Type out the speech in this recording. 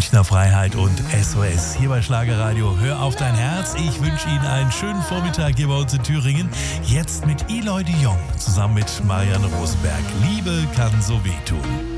Münchner Freiheit und SOS hier bei Schlagerradio. Hör auf dein Herz. Ich wünsche Ihnen einen schönen Vormittag hier bei uns in Thüringen. Jetzt mit Eloy de Jong zusammen mit Marianne Rosenberg. Liebe kann so wehtun.